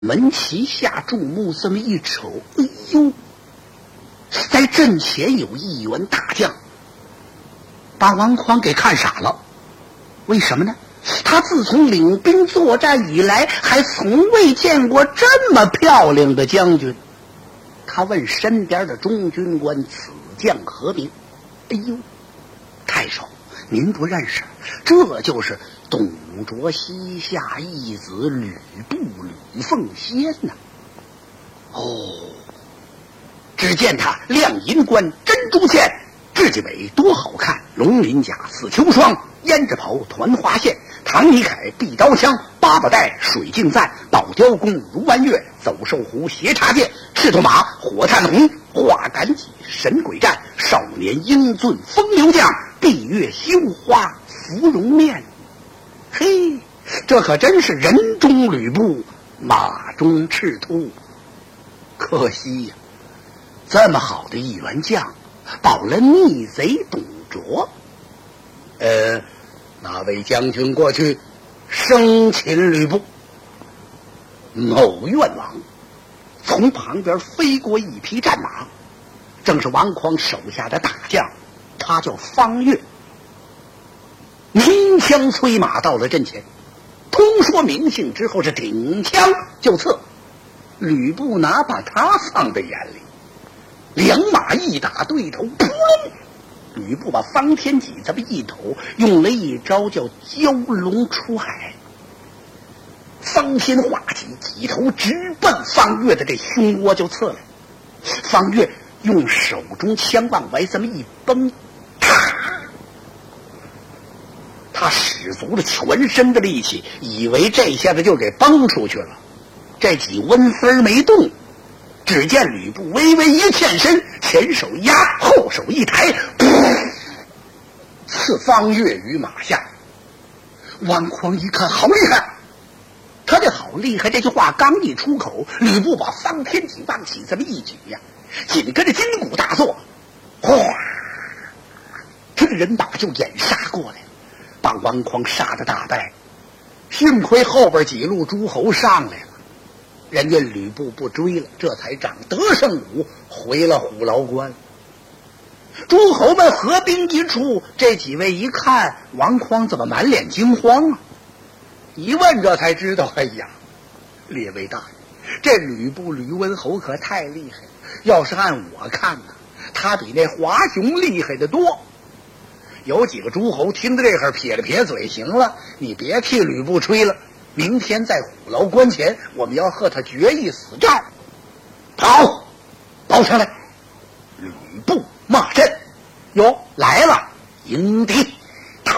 门旗下注目，这么一瞅，哎呦，在阵前有一员大将，把王匡给看傻了。为什么呢？他自从领兵作战以来，还从未见过这么漂亮的将军。他问身边的中军官：“此将何名？”哎呦，太守，您不认识？这就是董卓膝下义子吕布吕奉先呐。哦，只见他亮银冠，珍珠线，雉鸡尾多好看，龙鳞甲似秋霜，胭脂袍团花线，唐尼凯碧刀枪，八宝带水镜赞，宝雕弓如弯月，走兽弧斜插剑，赤兔马火炭红，画杆戟神鬼战，少年英俊风流将，闭月羞花芙蓉面。嘿，这可真是人中吕布，马中赤兔。可惜呀，这么好的一员将，保了逆贼董卓。哪位将军过去生擒吕布？某愿王。从旁边飞过一匹战马，正是王匡手下的大将，他叫方悦。鸣枪催马到了阵前，通说名姓之后是挺枪就刺。吕布哪把他放在眼里，两马一打对头，扑隆！吕布把方天戟这么一抖，用了一招叫蛟龙出海。方天画戟，戟头直奔方悦的这胸窝就刺来。方悦用手中枪往外这么一崩，他使足了全身的力气，以为这下子就给崩出去了。这几温丝没动，只见吕布微微一欠身，前手压，后手一抬，刺方悦于马下。王匡一看，好厉害！他这好厉害这句话刚一出口，吕布把方天戟往起这么一举呀，紧跟着筋骨大作，哗，这个人马就掩杀过来，把王匡杀得大败。幸亏后边几路诸侯上来了，人家吕布不追了，这才长得胜武回了虎牢关。诸侯们合兵一处，这几位一看王匡怎么满脸惊慌啊？一问这才知道，哎呀，列位大人，这吕布吕温侯可太厉害了，要是按我看呢，他比那华雄厉害得多。有几个诸侯听到这会儿撇了撇嘴，行了，你别替吕布吹了，明天在虎牢关前我们要和他决一死战。跑，报上来！吕布骂阵，哟，来了，迎敌，到！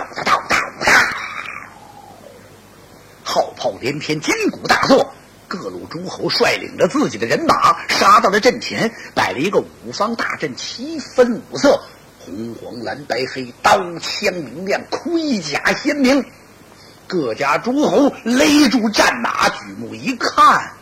号炮连天，筋骨大作，各路诸侯率领着自己的人马杀到了阵前，摆了一个五方大阵，七分五色，红黄蓝白黑，刀枪明亮，盔甲鲜明。各家诸侯勒住战马，举目一看，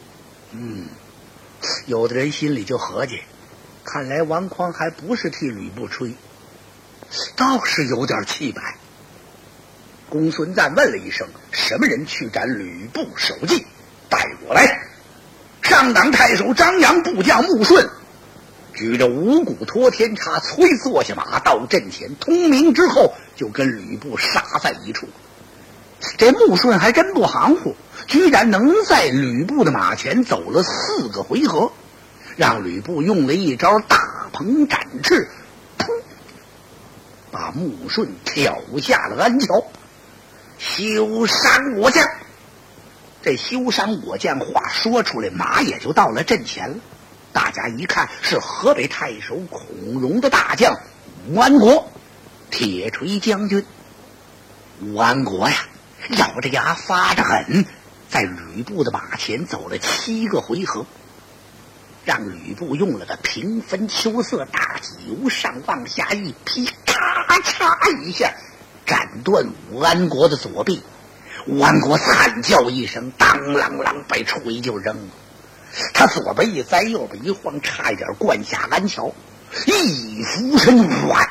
有的人心里就合计，看来王匡还不是替吕布吹，倒是有点气派。公孙瓒问了一声：“什么人去斩吕布首级？带我来！”上党太守张扬部将穆顺举着五谷托天叉，催坐下马到阵前，通明之后就跟吕布杀在一处。这穆顺还真不含糊，居然能在吕布的马前走了4个回合，让吕布用了一招大鹏展翅，噗，把穆顺挑下了鞍桥。休伤我将！这休伤我将话说出来，马也就到了阵前了。大家一看，是河北太守孔融的大将吴安国，铁锤将军。吴安国呀，咬着牙发着狠，在吕布的马前走了7个回合，让吕布用了个平分秋色大戟由上往下一劈，咔嚓一下斩断吴安国的左臂。吴安国惨叫一声，当啷啷把锤就扔了。他左边一栽，右边一晃，差一点灌下鞍桥，一俯身，哇，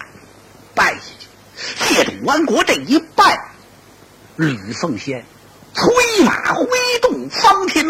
败下去。借着吴安国这一败，吕奉先催马挥动方天